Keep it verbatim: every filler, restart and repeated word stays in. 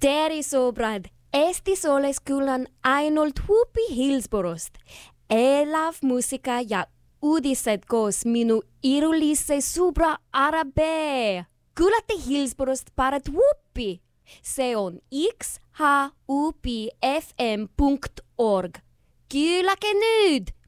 Tervetuloa Estis oles kuulan ainult Hupi Hillsborost. Elav musiikka ja uudised koos minu irullise subra Arabe. Kuulate Hillsborost parat Hupi. Se on x h u p f m punkt org. Kuulake nüüd!